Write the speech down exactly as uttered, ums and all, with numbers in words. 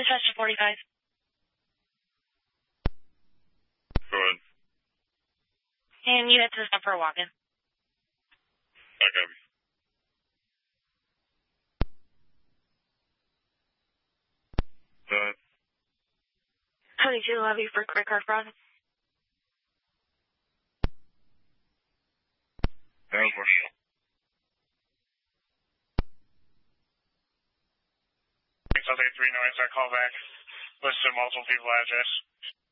Winchester forty-five. Go ahead. And you head to the stop for a walk-in. I copy. Go ahead. twenty-two levy for credit card fraud. That was six oh eight three, no answer, call back. Listed multiple people address.